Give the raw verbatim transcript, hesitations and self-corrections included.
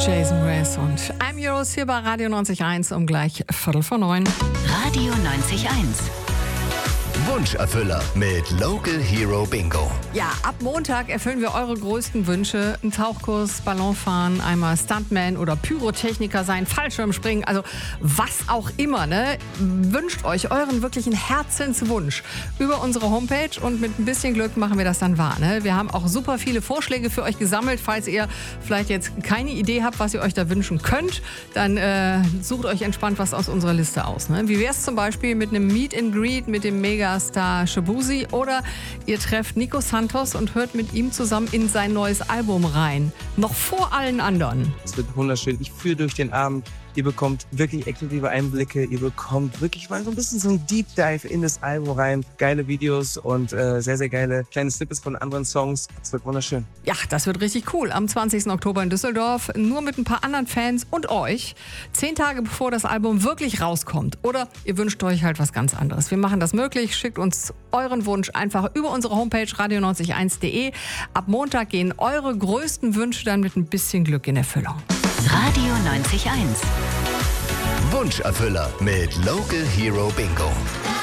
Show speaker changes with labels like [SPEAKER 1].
[SPEAKER 1] Jason Mraz und I'm Yours hier bei Radio neunzig Komma eins um gleich Viertel vor neun.
[SPEAKER 2] Radio neunzig Komma eins.
[SPEAKER 3] Wunscherfüller mit Local Hero Bingo.
[SPEAKER 1] Ja, ab Montag erfüllen wir eure größten Wünsche. Ein Tauchkurs, Ballonfahren, einmal Stuntman oder Pyrotechniker sein, Fallschirmspringen, also was auch immer, ne? Wünscht euch euren wirklichen Herzenswunsch über unsere Homepage und mit ein bisschen Glück machen wir das dann wahr, ne? Wir haben auch super viele Vorschläge für euch gesammelt. Falls ihr vielleicht jetzt keine Idee habt, was ihr euch da wünschen könnt, dann äh, sucht euch entspannt was aus unserer Liste aus, ne? Wie wäre es zum Beispiel mit einem Meet and Greet mit dem Mega Star Shabuzi oder ihr trefft Nico Santos und hört mit ihm zusammen in sein neues Album rein. Noch vor allen anderen.
[SPEAKER 4] Es wird wunderschön. Ich führe durch den Abend. Ihr bekommt wirklich exklusive Einblicke. Ihr bekommt wirklich mal so ein bisschen so ein Deep Dive in das Album rein. Geile Videos und äh, sehr, sehr geile kleine Snippets von anderen Songs. Es wird wunderschön.
[SPEAKER 1] Ja, das wird richtig cool. Am zwanzigsten Oktober in Düsseldorf. Nur mit ein paar anderen Fans und euch. Zehn Tage bevor das Album wirklich rauskommt. Oder ihr wünscht euch halt was ganz anderes. Wir machen das möglich. Schickt uns euren Wunsch einfach über unsere Homepage radio neunzig Komma eins punkt de. Ab Montag gehen eure größten Wünsche dann mit ein bisschen Glück in Erfüllung.
[SPEAKER 2] Radio neunzig Komma eins.
[SPEAKER 3] Wunscherfüller mit Local Hero Bingo.